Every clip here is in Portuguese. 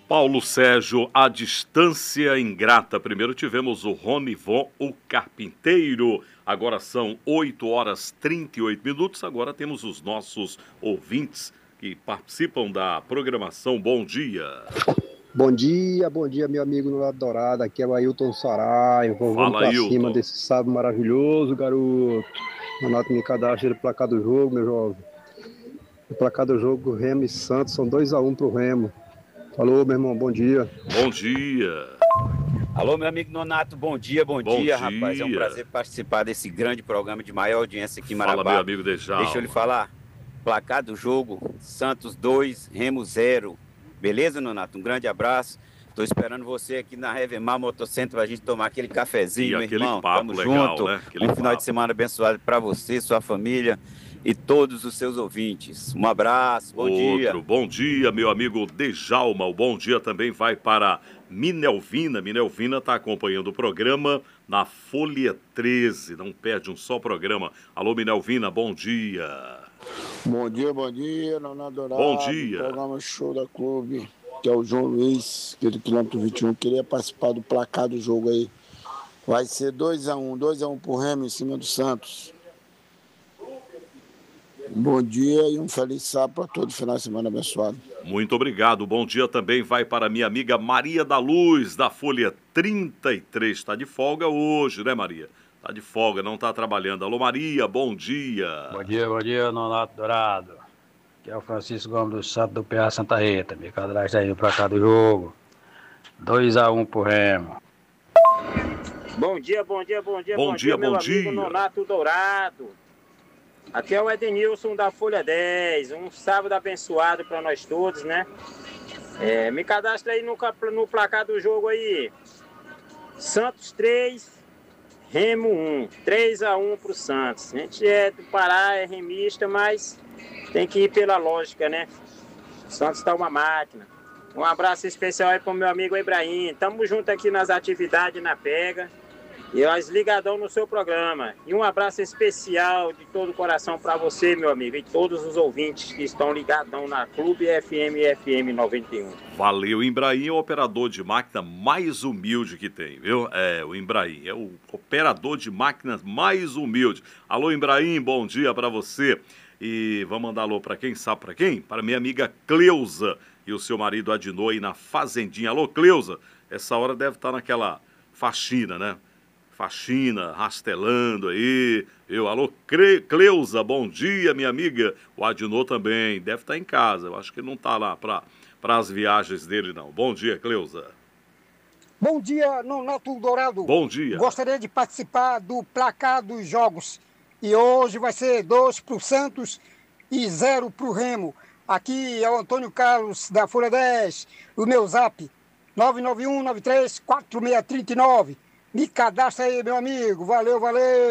Paulo Sérgio, a distância ingrata. Primeiro tivemos o Ronivon, o carpinteiro. Agora são 8h38. Agora temos os nossos ouvintes que participam da programação. Bom dia. Bom dia, meu amigo no Lado Dourado. Aqui é o Ailton Saraiva. Vamos pra cima desse sábado maravilhoso, garoto. Anote me cadastro do placar do jogo, meu jovem. O placar do jogo, Remo e Santos, são 2-1 pro Remo. Falou, meu irmão, bom dia. Bom dia. Alô, meu amigo Nonato, bom dia, rapaz. É um prazer participar desse grande programa de maior audiência aqui em Marabá. Fala, meu amigo Djalma. Deixa eu lhe falar. Placar do jogo, Santos 2, Remo 0. Beleza, Nonato? Um grande abraço. Tô esperando você aqui na Revemar Motocentro pra gente tomar aquele cafezinho, meu irmão. Papo Tamo legal, junto. né? Um final de semana abençoado pra você, sua família e todos os seus ouvintes. Um abraço, bom dia. Bom dia, meu amigo Djalma. O bom dia também vai para Minelvina. Minelvina está acompanhando o programa na Folha 13. Não perde um só programa. Alô, Minelvina, bom dia. Bom dia, Nonato Dourado. Bom dia. Programa Show da Clube, que é o João Luiz, aqui do quilômetro 21. Queria participar do placar do jogo aí. Vai ser 2-1 pro Remo em cima do Santos. Bom dia e um feliz sábado para todo final de semana abençoado. Muito obrigado. Bom dia também vai para minha amiga Maria da Luz, da Folha 33. Está de folga hoje, né, Maria? Está de folga, não está trabalhando. Alô, Maria, bom dia. Bom dia, Nonato Dourado. Aqui é o Francisco Gomes do Santo do PA Santa Rita. Me cadastra aí pra cá do jogo. 2-1 pro Remo. Bom dia, meu amigo Nonato Dourado. Aqui é o Edenilson da Folha 10, um sábado abençoado para nós todos, né? Me cadastra aí no placar do jogo aí. Santos 3, Remo 1. 3-1 pro Santos. A gente é do Pará, é remista, mas tem que ir pela lógica, né? O Santos tá uma máquina. Um abraço especial aí pro meu amigo Ibrahim. Tamo junto aqui nas atividades na pega. E nós ligadão no seu programa. E um abraço especial de todo o coração para você, meu amigo, e todos os ouvintes que estão ligadão na Clube FM e FM 91. Valeu, Ibrahim é o operador de máquina mais humilde que tem, viu? O Ibrahim é o operador de máquinas mais humilde. Alô, Ibrahim, bom dia para você. E vamos mandar alô para quem? Sabe para quem? Para minha amiga Cleusa e o seu marido Adinô aí na Fazendinha. Alô, Cleusa, essa hora deve estar naquela faxina, né? Faxina, rastelando aí. Alô, Cleusa, bom dia, minha amiga. O Adinô também, deve estar em casa. Eu acho que não está lá para as viagens dele, não. Bom dia, Cleusa. Bom dia, Nonato Dourado. Bom dia. Gostaria de participar do placar dos jogos. E hoje vai ser 2 pro Santos e 0 pro Remo. Aqui é o Antônio Carlos, da Folha 10. O meu zap, 991934639. Me cadastra aí, meu amigo. Valeu.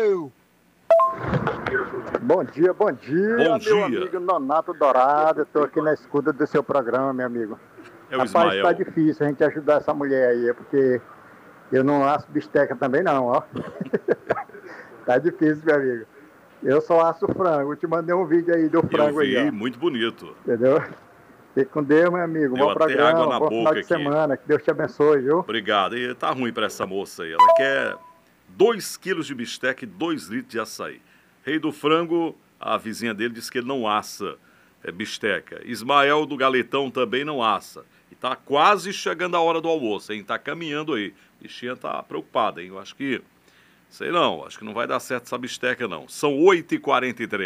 Bom dia, meu amigo Nonato Dourado. Estou aqui na escuta do seu programa, meu amigo. Rapaz, Ismael. Tá difícil a gente ajudar essa mulher aí, porque eu não asso bisteca também não, ó. Tá difícil, meu amigo. Eu só asso frango. Eu te mandei um vídeo aí do frango aí, ó. Muito bonito. Entendeu? Fique com Deus, meu amigo. Bom programa, água na bom boca final de aqui. semana. Que Deus te abençoe, viu? Obrigado. E tá ruim para essa moça aí. Ela quer 2 quilos de bisteca e 2 litros de açaí. Rei do Frango, a vizinha dele disse que ele não assa bisteca. Ismael do Galetão também não assa. E tá quase chegando a hora do almoço, hein? Tá caminhando aí. Bichinha tá preocupada, hein? Eu acho que... Sei não, acho que não vai dar certo essa bisteca, não. São 8h43.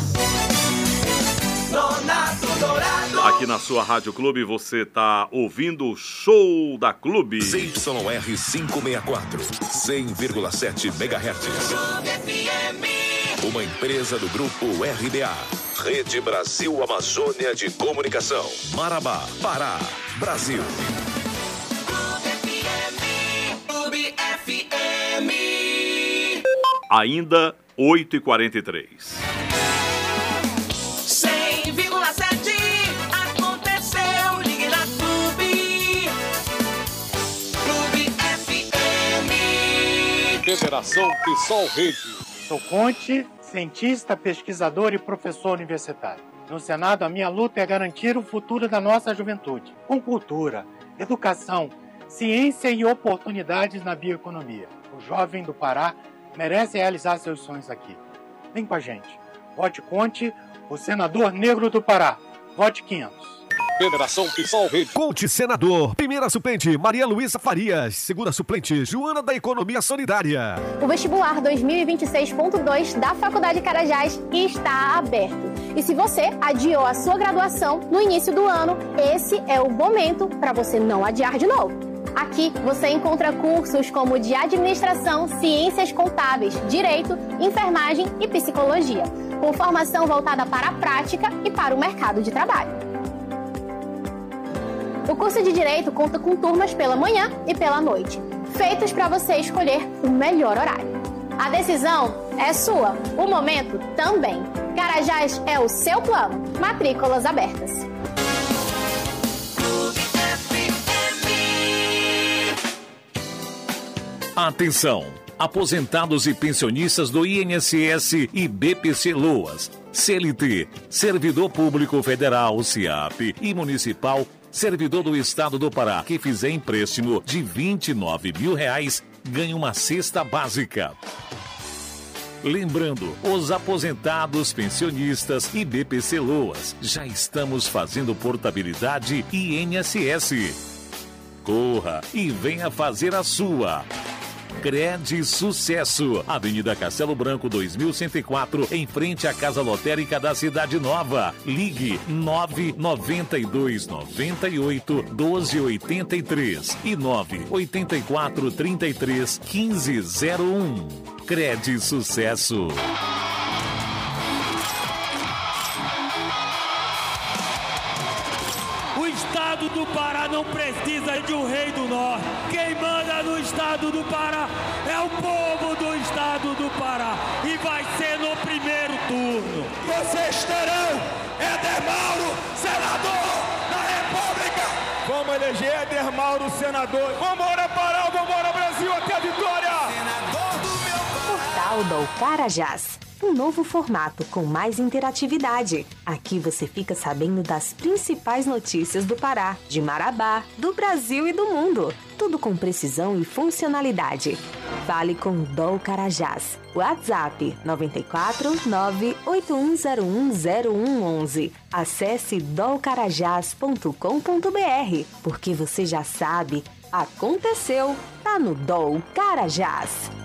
Aqui na sua Rádio Clube você tá ouvindo o Show da Clube. ZYR 564, 100,7 MHz. Uma empresa do Grupo RBA. Rede Brasil Amazônia de Comunicação. Marabá, Pará, Brasil. Clube FM. Ainda 8h43. 100,7 aconteceu, ligue na Clube. Clube FM. Federação PSOL Rede. Sou Conte, cientista, pesquisador e professor universitário. No Senado, a minha luta é garantir o futuro da nossa juventude, com cultura, educação, ciência e oportunidades na bioeconomia. O jovem do Pará merece realizar seus sonhos aqui. Vem com a gente. Vote Conte, o senador negro do Pará. Vote 500. Federação PSOL Rede. Conte, senador. Primeira suplente, Maria Luísa Farias. Segunda suplente, Joana da Economia Solidária. O vestibular 2026.2 da Faculdade Carajás está aberto. E se você adiou a sua graduação no início do ano, esse é o momento para você não adiar de novo. Aqui você encontra cursos como de administração, ciências contábeis, direito, enfermagem e psicologia, com formação voltada para a prática e para o mercado de trabalho. O curso de Direito conta com turmas pela manhã e pela noite, feitos para você escolher o melhor horário. A decisão é sua, o momento também. Carajás é o seu plano. Matrículas abertas. Atenção! Aposentados e pensionistas do INSS e BPC Loas, CLT, Servidor Público Federal, CIAP e Municipal, servidor do Estado do Pará que fizer empréstimo de R$29 mil ganha uma cesta básica. Lembrando, os aposentados, pensionistas e BPC Loas, já estamos fazendo portabilidade INSS. Corra e venha fazer a sua. Cred Sucesso, Avenida Castelo Branco 2104, em frente à Casa Lotérica da Cidade Nova. Ligue 992 98 1283 e 984 33 1501. Cred Sucesso. O Estado do Pará não precisa de um rei do norte. Quem manda no Estado do Pará é o povo do Estado do Pará. E vai ser no primeiro turno. Vocês terão Éder Mauro, senador da República. Vamos eleger Éder Mauro, senador. Vambora Pará, vambora Brasil, até a vitória. Senador do meu Portal do Carajás. Um novo formato com mais interatividade. Aqui você fica sabendo das principais notícias do Pará, de Marabá, do Brasil e do mundo. Tudo com precisão e funcionalidade. Fale com o DOL Carajás. WhatsApp 94 981010111. Acesse dolcarajás.com.br. Porque você já sabe, aconteceu, tá no DOL Carajás.